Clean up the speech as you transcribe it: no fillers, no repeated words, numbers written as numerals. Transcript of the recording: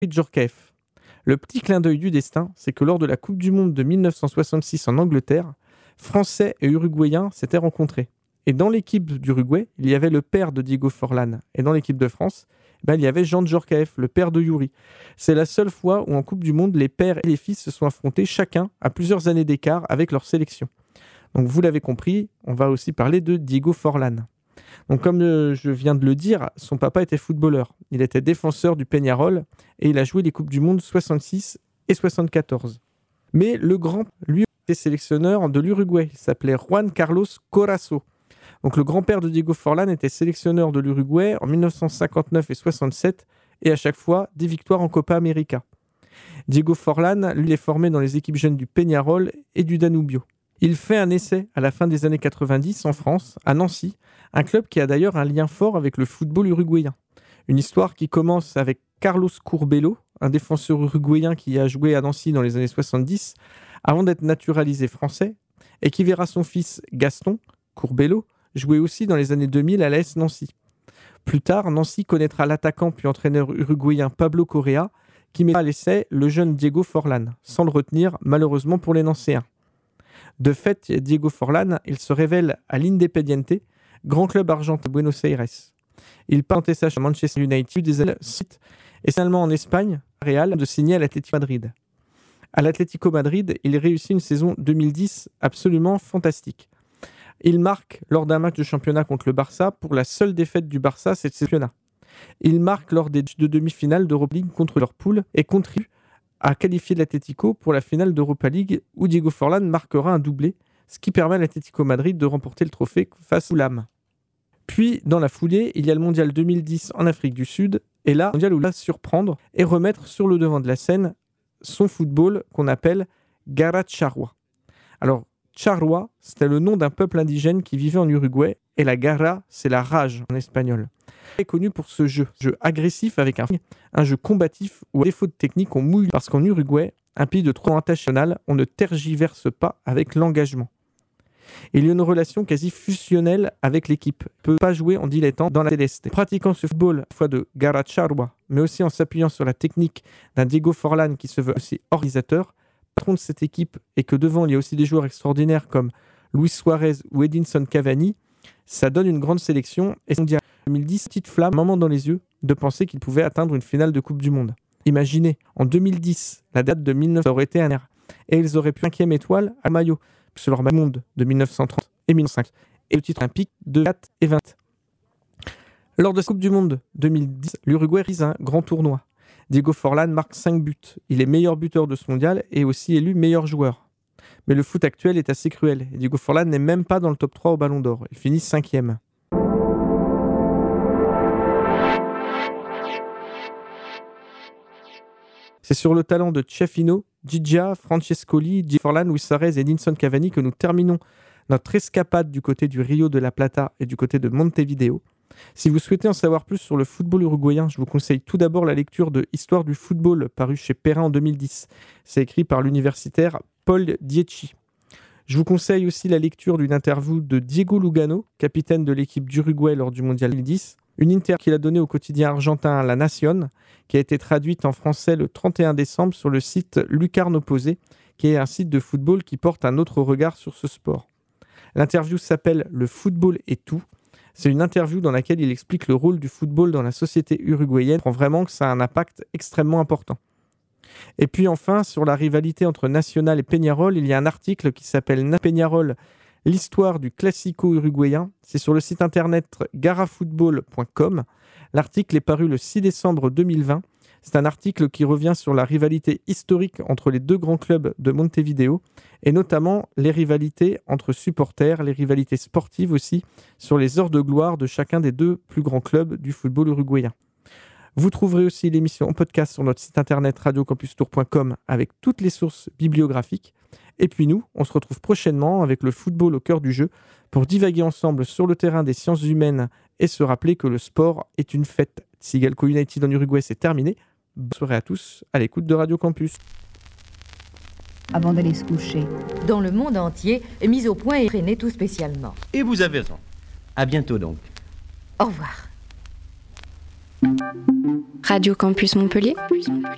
Djorkaeff. Le petit clin d'œil du destin, c'est que lors de la Coupe du Monde de 1966 en Angleterre, Français et Uruguayens s'étaient rencontrés. Et dans l'équipe d'Uruguay, il y avait le père de Diego Forlán. Et dans l'équipe de France, il y avait Jean Djorkaeff, le père de Yuri. C'est la seule fois où en Coupe du Monde, les pères et les fils se sont affrontés chacun à plusieurs années d'écart avec leur sélection. Donc vous l'avez compris, on va aussi parler de Diego Forlán. Donc comme je viens de le dire, son papa était footballeur. Il était défenseur du Peñarol et il a joué les Coupes du Monde 66 et 74. Mais le grand, lui, était sélectionneur de l'Uruguay. Il s'appelait Juan Carlos Corazzo. Donc le grand-père de Diego Forlán était sélectionneur de l'Uruguay en 1959 et 67 et à chaque fois des victoires en Copa América. Diego Forlán, lui, est formé dans les équipes jeunes du Peñarol et du Danubio. Il fait un essai à la fin des années 90 en France, à Nancy, un club qui a d'ailleurs un lien fort avec le football uruguayen. Une histoire qui commence avec Carlos Curbelo, un défenseur uruguayen qui a joué à Nancy dans les années 70, avant d'être naturalisé français, et qui verra son fils Gaston Curbelo jouer aussi dans les années 2000 à l'AS Nancy. Plus tard, Nancy connaîtra l'attaquant puis entraîneur uruguayen Pablo Correa, qui mettra à l'essai le jeune Diego Forlán, sans le retenir malheureusement pour les Nancéens. De fait, Diego Forlán, il se révèle à l'Independiente, grand club argentin de Buenos Aires. Il part tenter sa à Manchester United des années et finalement en Espagne, Real, de signer à l'Atlético Madrid. À l'Atlético Madrid, il réussit une saison 2010 absolument fantastique. Il marque lors d'un match de championnat contre le Barça pour la seule défaite du Barça cette championnat. Il marque lors des deux demi-finales d'Europa League contre Liverpool et contribue à qualifier l'Atlético pour la finale d'Europa League où Diego Forlán marquera un doublé, ce qui permet à l'Atlético Madrid de remporter le trophée face au Fulham. Puis, dans la foulée, il y a le Mondial 2010 en Afrique du Sud, et là, le Mondial où il va surprendre et remettre sur le devant de la scène son football qu'on appelle Garra Charrua. Alors, Charrua, c'était le nom d'un peuple indigène qui vivait en Uruguay, et la garra, c'est la rage en espagnol. Il est connu pour ce jeu agressif avec un jeu combatif où à défaut de technique, on mouille parce qu'en Uruguay, un pays de 3 international, on ne tergiverse pas avec l'engagement. Il y a une relation quasi fusionnelle avec l'équipe. Il ne peut pas jouer en dilettante dans la Celeste. Pratiquant ce football à la fois de Garra Charrua, mais aussi en s'appuyant sur la technique d'un Diego Forlán qui se veut aussi organisateur, patron de cette équipe, et que devant il y a aussi des joueurs extraordinaires comme Luis Suarez ou Edinson Cavani, ça donne une grande sélection. Et en 2010, petite flamme, un moment dans les yeux, de penser qu'il pouvait atteindre une finale de Coupe du Monde. Imaginez, en 2010, la date de 1900 aurait été un air, et ils auraient pu 5e étoile à maillot, sur leur monde de 1930 et 1905, et le titre olympique de 4 et 20. Lors de cette Coupe du Monde 2010, l'Uruguay réalise un grand tournoi. Diego Forlán marque 5 buts. Il est meilleur buteur de ce mondial et aussi élu meilleur joueur. Mais le foot actuel est assez cruel. Et Diego Forlán n'est même pas dans le top 3 au Ballon d'Or. Il finit 5e. C'est sur le talent de Tchefino, Gigia, Francescoli, Diego Forlán, Luis Suarez et Edinson Cavani que nous terminons notre escapade du côté du Rio de la Plata et du côté de Montevideo. Si vous souhaitez en savoir plus sur le football uruguayen, je vous conseille tout d'abord la lecture de Histoire du football, paru chez Perrin en 2010. C'est écrit par l'universitaire Paul Dietschi. Je vous conseille aussi la lecture d'une interview de Diego Lugano, capitaine de l'équipe d'Uruguay lors du Mondial 2010. Une interview qu'il a donnée au quotidien argentin La Nación, qui a été traduite en français le 31 décembre sur le site Lucarne Opposé, qui est un site de football qui porte un autre regard sur ce sport. L'interview s'appelle « Le football est tout ». C'est une interview dans laquelle il explique le rôle du football dans la société uruguayenne. Il prend vraiment que ça a un impact extrêmement important. Et puis enfin, sur la rivalité entre Nacional et Peñarol, il y a un article qui s'appelle « Peñarol, l'histoire du classico uruguayen ». C'est sur le site internet garrafootball.com. L'article est paru le 6 décembre 2020. C'est un article qui revient sur la rivalité historique entre les deux grands clubs de Montevideo et notamment les rivalités entre supporters, les rivalités sportives aussi, sur les heures de gloire de chacun des deux plus grands clubs du football uruguayen. Vous trouverez aussi l'émission en podcast sur notre site internet radiocampustour.com avec toutes les sources bibliographiques. Et puis nous, on se retrouve prochainement avec le football au cœur du jeu pour divaguer ensemble sur le terrain des sciences humaines et se rappeler que le sport est une fête. Sigalco United en Uruguay, c'est terminé. Bonne soirée à tous, à l'écoute de Radio Campus. Avant d'aller se coucher. Dans le monde entier, mise au point et traînée tout spécialement. Et vous avez raison. À bientôt donc. Au revoir. Radio Campus Montpellier.